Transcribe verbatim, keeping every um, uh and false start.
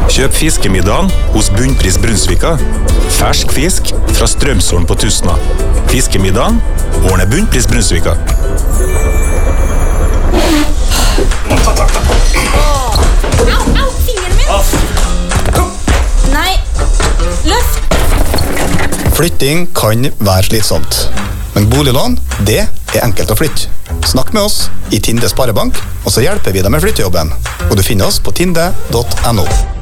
Kjøp fiskemiddagen hos Bunnpris Brunsvika. Fersk fisk fra Strømsholm på Tusna. Fiskemiddagen ordner Bunnpris Brunsvika. Takk, takk, takk. Au, au, fingeren min. Kom. Nei, løft. Flytting kan være slitsomt. Men boliglån, det er enkelt å flytte. Snakk med oss i Tinde Sparebank, og så hjelper vi deg med flyttejobben. Og du finner oss på tinde punktum no.